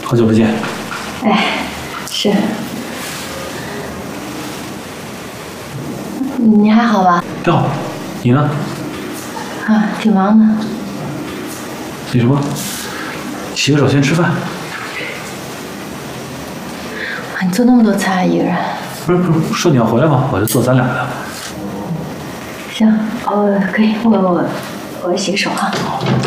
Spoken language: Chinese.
好久不见。 哎，是。你还好吧？ 挺好。你呢？ 啊，挺忙的。 那什么，洗个手先吃饭。 你做那么多菜，一个人？ 不是，说你要回来吗？我就做咱俩的。 行，可以，我洗个手啊。